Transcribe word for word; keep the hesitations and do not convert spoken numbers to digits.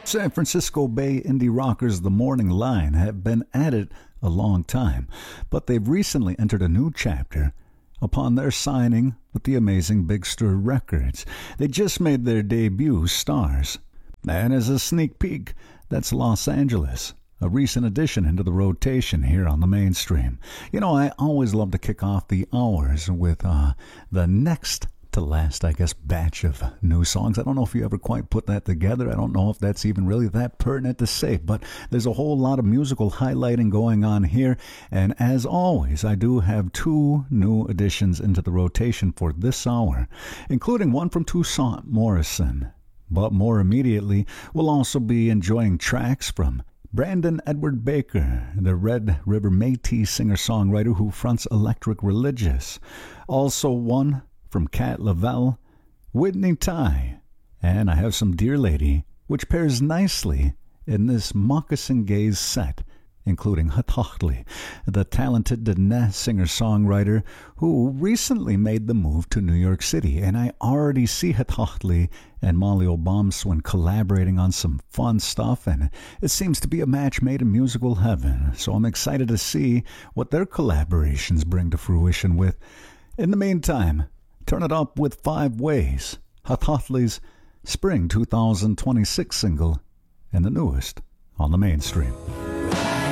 San Francisco Bay indie rockers The Morning Line have been at it a long time, but they've recently entered a new chapter upon their signing with the amazing Big Stir Records. They just made their debut, Stars. And as a sneak peek, that's Los Angeles, a recent addition into the rotation here on the mainstream. You know, I always love to kick off the hours with uh, the next to last, I guess, batch of new songs. I don't know if you ever quite put that together. I don't know if that's even really that pertinent to say, but there's a whole lot of musical highlighting going on here. And as always, I do have two new additions into the rotation for this hour, including one from Toussaint Morrison. But more immediately, we'll also be enjoying tracks from Brandon Edward Baker, the Red River Métis singer-songwriter who fronts Electric Religious. Also one from Cat Lavelle, Whitney Ty, and I have some Dear Lady, which pairs nicely in this Moccasin Gaze set, including Hatochtli, the talented Dene singer-songwriter who recently made the move to New York City, and I already see Hatochtli and Molly Obamswin collaborating on some fun stuff, and it seems to be a match made in musical heaven, so I'm excited to see what their collaborations bring to fruition with. In the meantime, turn it up with Five Ways, Hatochtli's Spring twenty twenty-six single, and the newest on the mainstream.